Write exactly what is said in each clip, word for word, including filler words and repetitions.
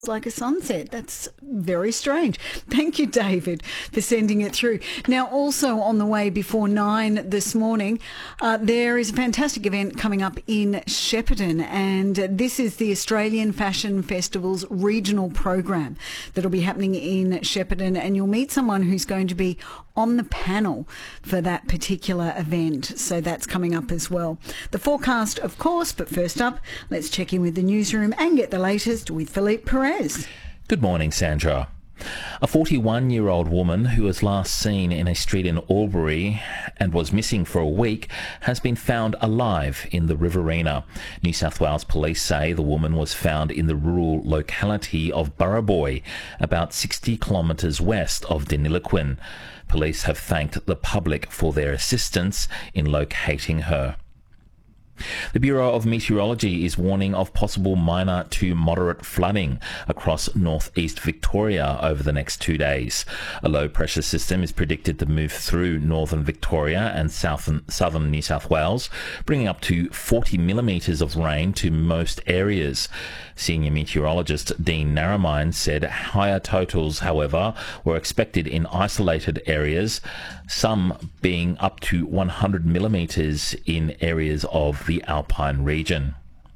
like a sunset. That's very strange. Thank you, David, for sending it through. Now, also on the way before nine this morning, uh, there is a fantastic event coming up in Shepparton, and uh, this is the Australian Fashion Festival's regional program that'll be happening in Shepparton, and you'll meet someone who's going to be on the panel for that particular event. So that's coming up as well. The forecast, of course, but first up, let's check in with the newsroom and get the latest with Philippe Perez. Good morning, Sandra. A forty-one-year-old woman who was last seen in a street in Albury and was missing for a week has been found alive in the Riverina. New South Wales police say the woman was found in the rural locality of Burraboy, about sixty kilometres west of Deniliquin. Police have thanked the public for their assistance in locating her. The Bureau of Meteorology is warning of possible minor to moderate flooding across northeast Victoria over the next two days. A low-pressure system is predicted to move through northern Victoria and southern, southern New South Wales, bringing up to forty millimetres of rain to most areas. Senior meteorologist Dean Narromine said higher totals, however, were expected in isolated areas, some being up to one hundred millimetres in areas of the Alpine region.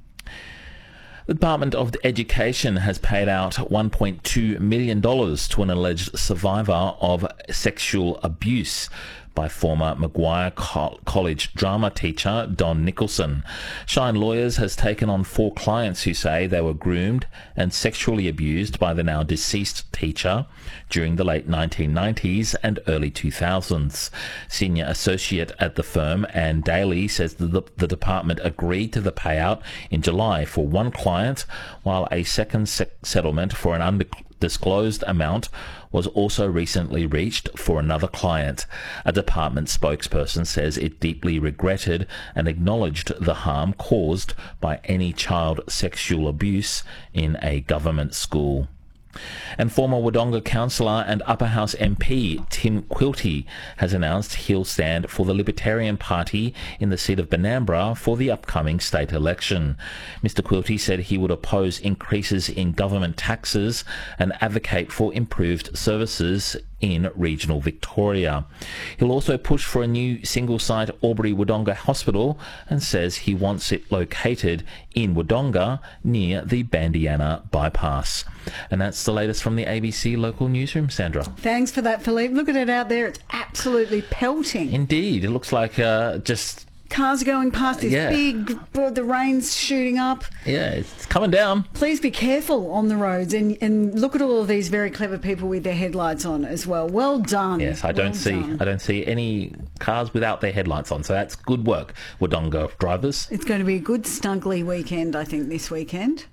The Department of Education has paid out one point two million dollars to an alleged survivor of sexual abuse by former Maguire College drama teacher Don Nicholson. Shine Lawyers has taken on four clients who say they were groomed and sexually abused by the now deceased teacher during the late nineteen nineties and early two thousands. Senior associate at the firm, Anne Daly, says the, the department agreed to the payout in July for one client, while a second se- settlement for an undisclosed amount was also recently reached for another client. A department spokesperson says it deeply regretted and acknowledged the harm caused by any child sexual abuse in a government school. And former Wodonga councillor and Upper House M P Tim Quilty has announced he'll stand for the Libertarian Party in the seat of Benambra for the upcoming state election. Mister Quilty said he would oppose increases in government taxes and advocate for improved services in regional Victoria. He'll also push for a new single-site Albury-Wodonga hospital and says he wants it located in Wodonga near the Bandiana bypass. And that's the latest from the A B C local newsroom, Sandra. Thanks for that, Philippe. Look at it out there. It's absolutely pelting. Indeed. It looks like uh, just... cars going past this yeah. big, the rain's shooting up. Yeah, it's coming down. Please be careful on the roads and, and look at all of these very clever people with their headlights on as well. Well done. Yes, I don't well see done. I don't see any cars without their headlights on, so that's good work, Wodonga drivers. It's going to be a good snuggly weekend, I think, this weekend.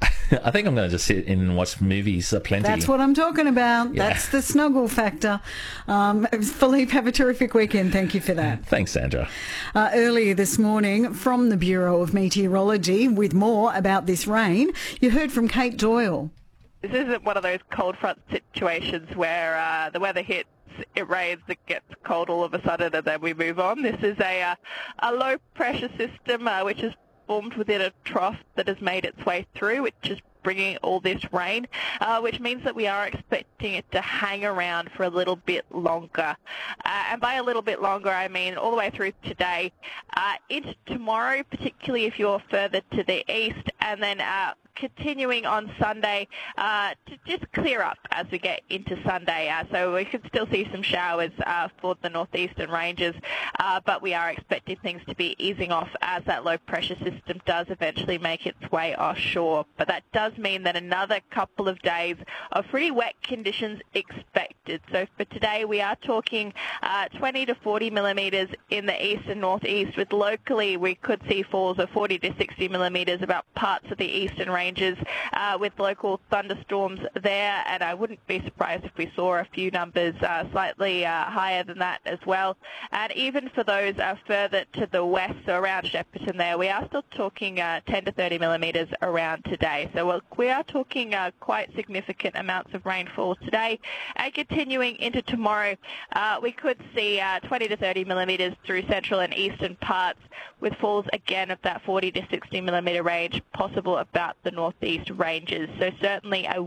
I think I'm going to just sit in and watch movies uh, plenty. That's what I'm talking about. Yeah. That's the snuggle factor. Um, Philippe, have a terrific weekend. Thank you for that. Thanks, Sandra. Uh, earlier this morning from the Bureau of Meteorology, with more about this rain, you heard from Kate Doyle. This isn't one of those cold front situations where uh, the weather hits, it rains, it gets cold all of a sudden, and then we move on. This is a, uh, a low-pressure system uh, which is formed within a trough that has made its way through, which is bringing all this rain, uh, which means that we are expecting it to hang around for a little bit longer. Uh, and by a little bit longer, I mean all the way through today, uh, into tomorrow, particularly if you're further to the east, and then uh, continuing on Sunday uh, to just clear up as we get into Sunday. Uh, so we could still see some showers uh, for the northeastern ranges, uh, but we are expecting things to be easing off as that low pressure system does eventually make its way offshore. But that does mean that another couple of days of pretty wet conditions expected. So for today we are talking uh, twenty to forty millimetres in the east and northeast, with locally we could see falls of forty to sixty millimetres about parts of the eastern ranges, uh, with local thunderstorms there, and I wouldn't be surprised if we saw a few numbers uh, slightly uh, higher than that as well. And even for those uh, further to the west, so around Shepparton there, we are still talking uh, ten to thirty millimetres around today. So we'll we are talking uh, quite significant amounts of rainfall today. And continuing into tomorrow, uh, we could see uh, twenty to thirty millimetres through central and eastern parts, with falls again of that forty to sixty millimetre range possible about the northeast ranges. So certainly a